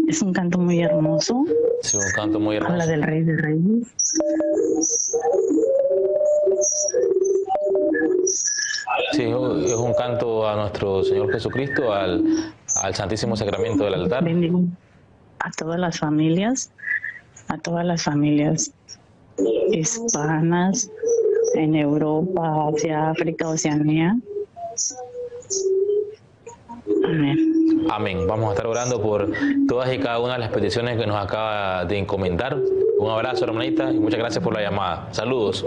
Es un canto muy hermoso. Sí, un canto muy hermoso. Habla del Rey de Reyes. Sí, es un canto a nuestro Señor Jesucristo, al Santísimo Sacramento del altar. Bendigo a todas las familias hispanas en Europa, Asia, África, Oceanía. Amén. Amén. Vamos a estar orando por todas y cada una de las peticiones que nos acaba de encomendar. Un abrazo, hermanita, y muchas gracias por la llamada. Saludos.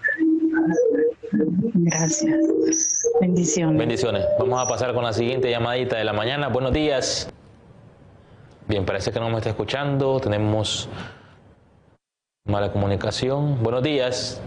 Gracias. Bendiciones. Bendiciones. Vamos a pasar con la siguiente llamadita de la mañana. Buenos días. Bien, parece que no me está escuchando. Tenemos mala comunicación. Buenos días.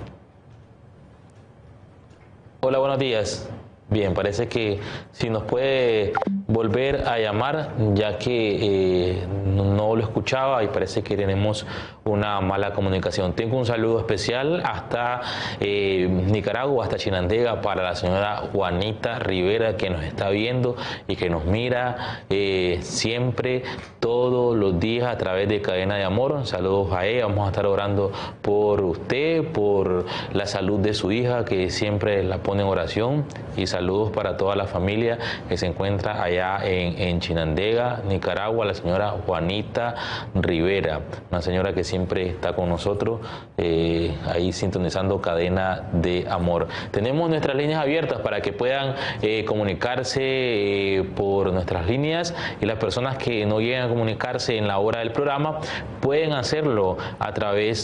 Hola, buenos días. Bien, parece que si nos puede volver a llamar, ya que no lo escuchaba y parece que tenemos una mala comunicación. Tengo un saludo especial hasta Nicaragua, hasta Chinandega, para la señora Juanita Rivera, que nos está viendo y que nos mira siempre, todos los días a través de Cadena de Amor. Saludos a ella. Vamos a estar orando por usted, por la salud de su hija, que siempre la pone en oración, y saludos para toda la familia que se encuentra allá en Chinandega, Nicaragua, la señora Juanita Rivera, una señora que siempre está con nosotros, ahí sintonizando Cadena de Amor. Tenemos nuestras líneas abiertas para que puedan comunicarse por nuestras líneas, y las personas que no lleguen a comunicarse en la hora del programa pueden hacerlo a través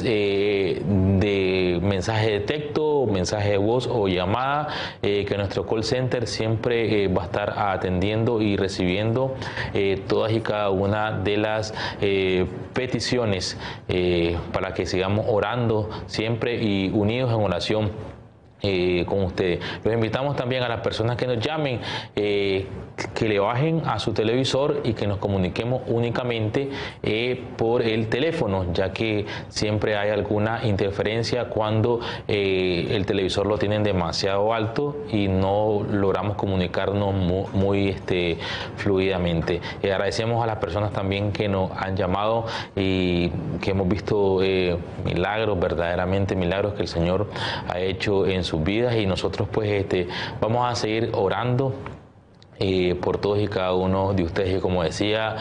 de mensaje de texto, mensaje de voz o llamada, que nuestro call center siempre va a estar atendiendo y recibiendo todas y cada una de las peticiones, para que sigamos orando siempre y unidos en oración con ustedes. Los invitamos también a las personas que nos llamen, que le bajen a su televisor y que nos comuniquemos únicamente por el teléfono, ya que siempre hay alguna interferencia cuando el televisor lo tienen demasiado alto y no logramos comunicarnos muy fluidamente. Agradecemos a las personas también que nos han llamado y que hemos visto milagros, verdaderamente milagros que el Señor ha hecho en sus vidas, y nosotros pues vamos a seguir orando por todos y cada uno de ustedes. Y como decía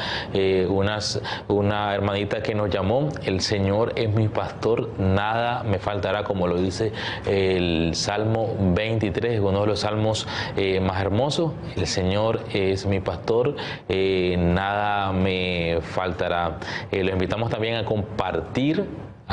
una hermanita que nos llamó, el Señor es mi pastor, nada me faltará, como lo dice el Salmo 23, uno de los salmos más hermosos. El Señor es mi pastor, nada me faltará. Los invitamos también a compartir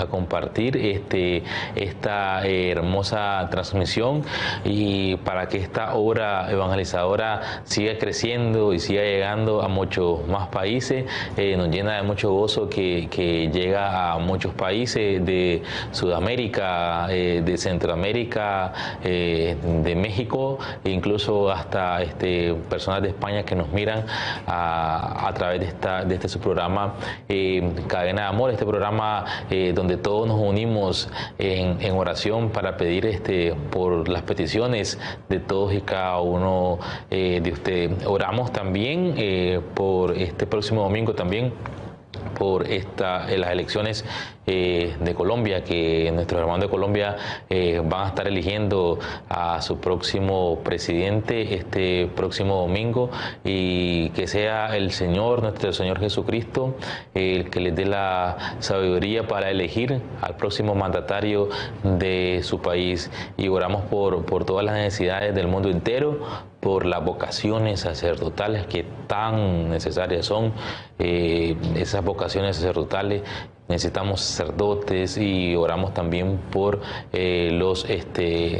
esta hermosa transmisión, y para que esta obra evangelizadora siga creciendo y siga llegando a muchos más países. Nos llena de mucho gozo que llega a muchos países de Sudamérica, de Centroamérica, de México, e incluso hasta personas de España que nos miran a través de este su programa, Cadena de Amor, este programa donde todos nos unimos en oración para pedir por las peticiones de todos y cada uno de ustedes. Oramos también por este próximo domingo también, por las elecciones de Colombia, que nuestros hermanos de Colombia van a estar eligiendo a su próximo presidente este próximo domingo, y que sea el Señor, nuestro Señor Jesucristo, el que les dé la sabiduría para elegir al próximo mandatario de su país. Y oramos por todas las necesidades del mundo entero, por las vocaciones sacerdotales que tan necesarias son, esas vocaciones sacerdotales. Necesitamos sacerdotes, y oramos también por los